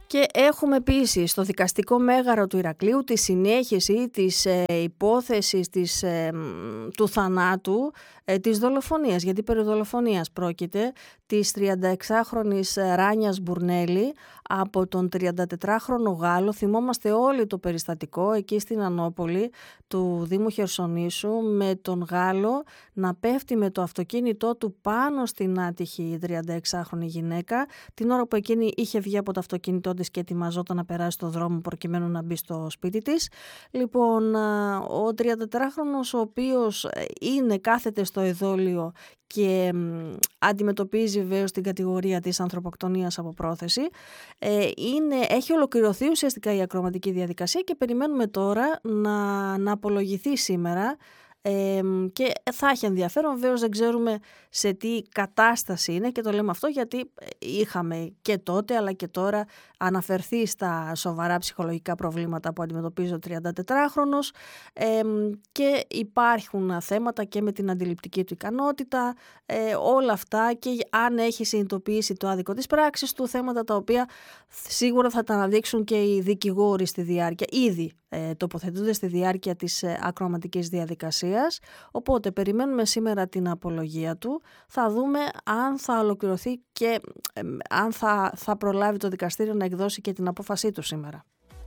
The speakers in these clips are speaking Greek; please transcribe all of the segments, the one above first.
Και έχουμε επίσης στο δικαστικό μέγαρο του Ηρακλείου τη συνέχιση της υπόθεσης του θανάτου της δολοφονίας, γιατί περί δολοφονίας πρόκειται, της 36χρονης Ράνιας Μπουρνέλη από τον 34χρονο Γάλλο. Θυμόμαστε όλοι το περιστατικό εκεί στην Ανόπολη του Δήμου Χερσονήσου, με τον Γάλλο να πέφτει με το αυτοκίνητό του πάνω στην άτυχη 36χρονη γυναίκα, την ώρα που εκείνη είχε βγει από το αυτοκίνητό της και ετοιμαζόταν να περάσει το δρόμο προκειμένου να μπει στο σπίτι της. Λοιπόν, ο 34χρονος, ο οποίος κάθεται στο εδόλιο και αντιμετωπίζει βεβαίως την κατηγορία της ανθρωποκτονίας από πρόθεση, έχει ολοκληρωθεί ουσιαστικά η ακροματική διαδικασία και περιμένουμε τώρα να απολογηθεί σήμερα. Και θα έχει ενδιαφέρον, βεβαίως δεν ξέρουμε σε τι κατάσταση είναι, και το λέμε αυτό γιατί είχαμε και τότε αλλά και τώρα αναφερθεί στα σοβαρά ψυχολογικά προβλήματα που αντιμετωπίζει ο 34χρονος, και υπάρχουν θέματα και με την αντιληπτική του ικανότητα, όλα αυτά, και αν έχει συνειδητοποιήσει το άδικο της πράξης του, θέματα τα οποία σίγουρα θα τα αναδείξουν και οι δικηγόροι στη διάρκεια, ήδη τοποθετούνται στη διάρκεια της ακροαματικής διαδικασίας. Οπότε περιμένουμε σήμερα την απολογία του, θα δούμε αν θα ολοκληρωθεί και αν θα προλάβει το δικαστήριο να εκδώσει και την απόφασή του σήμερα.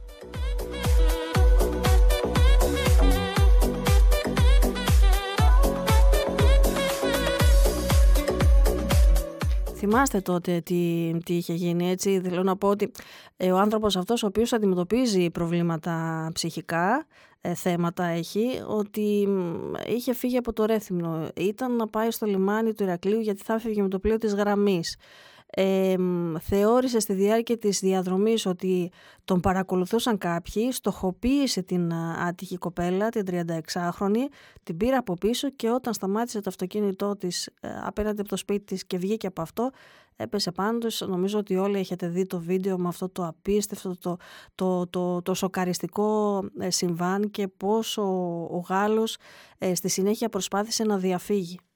Θυμάστε τότε τι είχε γίνει, έτσι? Θέλω να πω ότι ο άνθρωπος αυτός, ο οποίος αντιμετωπίζει προβλήματα ψυχικά, θέματα έχει, ότι είχε φύγει από το Ρέθυμνο. Ήταν να πάει στο λιμάνι του Ηρακλείου γιατί θα έφευγε με το πλοίο της Γραμμής. Θεώρησε στη διάρκεια της διαδρομής ότι τον παρακολουθούσαν κάποιοι, στοχοποίησε την άτυχη κοπέλα, την 36χρονη, την πήρε από πίσω και όταν σταμάτησε το αυτοκίνητό της απέναντι από το σπίτι της και βγήκε από αυτό, έπεσε πάνω τους. Νομίζω ότι όλοι έχετε δει το βίντεο με αυτό το απίστευτο, το σοκαριστικό συμβάν, και πώς ο Γάλλος στη συνέχεια προσπάθησε να διαφύγει.